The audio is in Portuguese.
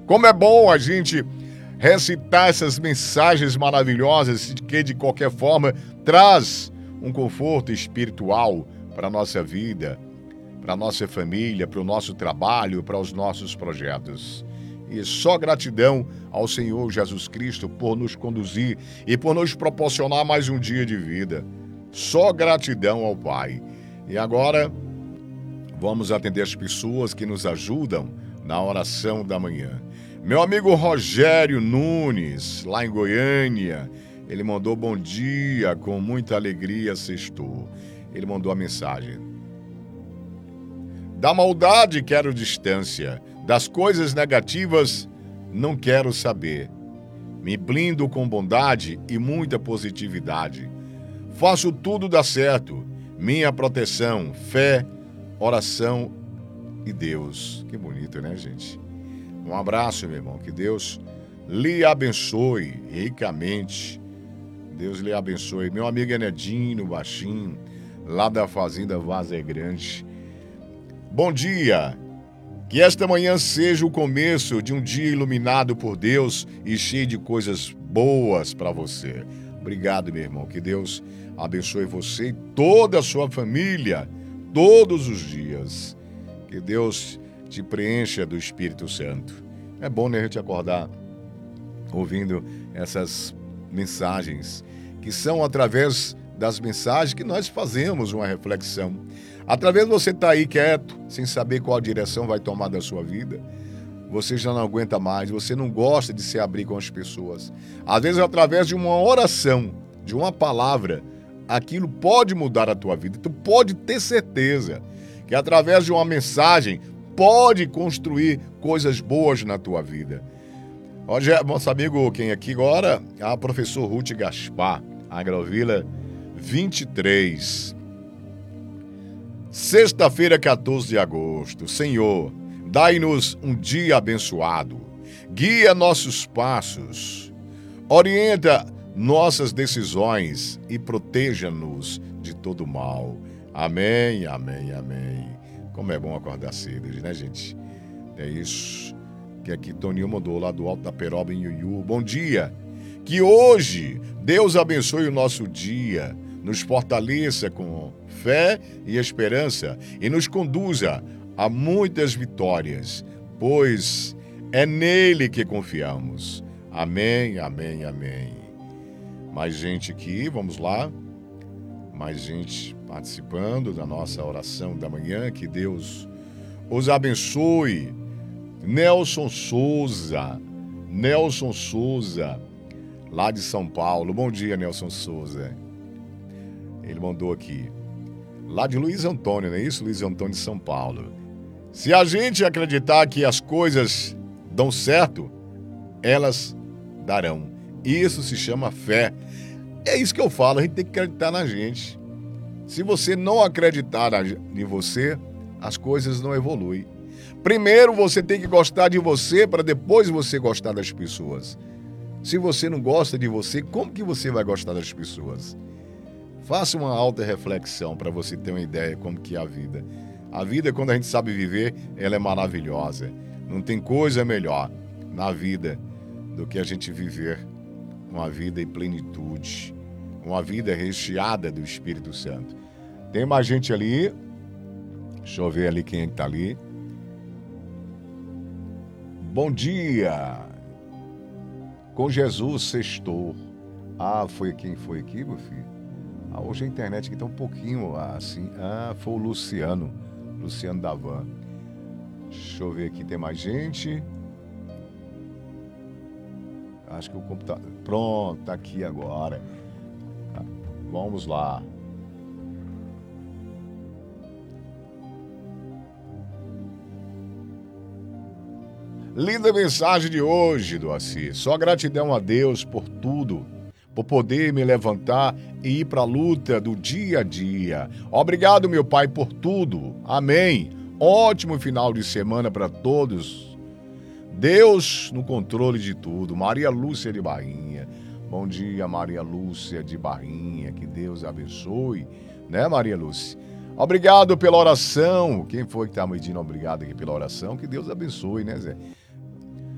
Como é bom a gente recitar essas mensagens maravilhosas que, de qualquer forma, traz um conforto espiritual para a nossa vida, para a nossa família, para o nosso trabalho, para os nossos projetos. E só gratidão ao Senhor Jesus Cristo por nos conduzir e por nos proporcionar mais um dia de vida. Só gratidão ao Pai. E agora, vamos atender as pessoas que nos ajudam na oração da manhã. Meu amigo Rogério Nunes, lá em Goiânia, ele mandou bom dia, com muita alegria, sextou. Ele mandou a mensagem. Da maldade quero distância, das coisas negativas não quero saber. Me blindo com bondade e muita positividade. Faço tudo dar certo, minha proteção, fé, oração e Deus. Que bonito, né, gente? Um abraço, meu irmão, que Deus lhe abençoe ricamente. Deus lhe abençoe. Meu amigo Enedinho Baixinho, lá da Fazenda Vaza Grande. Bom dia, que esta manhã seja o começo de um dia iluminado por Deus e cheio de coisas boas para você. Obrigado, meu irmão, que Deus abençoe você e toda a sua família, todos os dias. Que Deus te preencha do Espírito Santo. É bom, né, a gente acordar ouvindo essas mensagens, que são através das mensagens que nós fazemos uma reflexão. Através de você estar aí quieto, sem saber qual a direção vai tomar da sua vida, você já não aguenta mais, você não gosta de se abrir com as pessoas. Às vezes, através de uma oração, de uma palavra, aquilo pode mudar a tua vida. Tu pode ter certeza que através de uma mensagem pode construir coisas boas na tua vida. Hoje, nosso amigo, quem aqui agora, é a professor Ruth Gaspar, Agrovila 23. Sexta-feira, 14 de agosto. Senhor, dai-nos um dia abençoado. Guia nossos passos. Orienta nossas decisões e proteja-nos de todo mal. Amém, amém, amém. Como é bom acordar cedo, né, gente? É isso que aqui Toninho mandou lá do Alto da Peroba em Iuiú. Bom dia. Que hoje Deus abençoe o nosso dia, nos fortaleça com fé e esperança e nos conduza a muitas vitórias, pois é nele que confiamos. Amém, amém, amém. Mais gente aqui, vamos lá. Mais gente participando da nossa oração da manhã. Que Deus os abençoe. Nelson Souza, lá de São Paulo. Bom dia, Nelson Souza. Ele mandou aqui. Lá de Luiz Antônio, não é isso? Luiz Antônio de São Paulo. Se a gente acreditar que as coisas dão certo, elas darão. Isso se chama fé. É isso que eu falo, a gente tem que acreditar na gente. Se você não acreditar em você, as coisas não evoluem. Primeiro você tem que gostar de você para depois você gostar das pessoas. Se você não gosta de você, como que você vai gostar das pessoas? Faça uma alta reflexão para você ter uma ideia como que é a vida. A vida, quando a gente sabe viver, ela é maravilhosa. Não tem coisa melhor na vida do que a gente viver uma vida em plenitude, uma vida recheada do Espírito Santo. Tem mais gente ali. Deixa eu ver ali quem é que tá ali. Bom dia. Com Jesus sextou. Ah, foi quem foi aqui, meu filho? Ah, hoje a internet aqui tá um pouquinho assim. Ah, foi o Luciano da Van. Deixa eu ver aqui, tem mais gente. Acho que o computador... Pronto, tá aqui agora. Vamos lá. Linda mensagem de hoje, do Assis. Só gratidão a Deus por tudo, por poder me levantar e ir para a luta do dia a dia. Obrigado, meu Pai, por tudo. Amém. Ótimo final de semana para todos. Deus no controle de tudo. Maria Lúcia de Barrinha. Bom dia, Maria Lúcia de Barrinha. Que Deus abençoe. Né, Maria Lúcia? Obrigado pela oração. Quem foi que está me dizendo obrigado aqui pela oração? Que Deus abençoe, né, Zé?